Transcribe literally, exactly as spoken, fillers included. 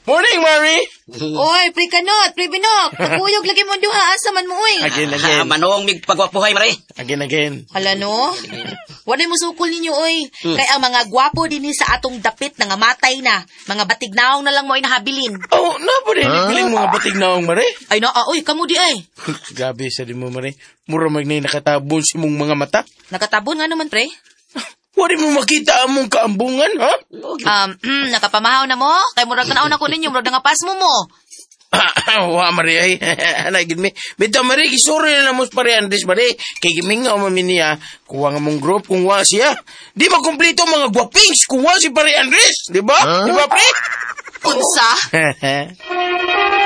Morning, Mari. Oy, pre kanot, pre binok. Paguyog lagi mo duha, asa man mo oy. Again, again. Ah, manong mig pagwapuhay, Mari. Again, again. Hala no? Wala mo sukol ninyo oy. Kay ang mga gwapo dinhi sa atong dapit na nga matay na. Mga batignaong na lang mo inahabilin. Oh, napa rin. Huh? Piling mga batig na akong, Mari. Ay na, oy, kamo di ay. Gabi sa di mo, Mari. Mura magnay nakatabon si mong mga mata. Nakatabon nga naman, pre. Wari mo makita among kaambungan, ha? Um, nakapamahaw na mo? Kay murag tanaw na ko ninyo, murag nangapas mo mo. Wa, Mari, ay. Nagid mi. Bito, Mari, isuri na namos pare Andres, Mari. Kay giminga o maminiya, kuha nga mong group kung wa siya. Di ba kumplito mga guwapings kung wa si pare Andres? Di ba? Huh? Di ba, pre? Unsa?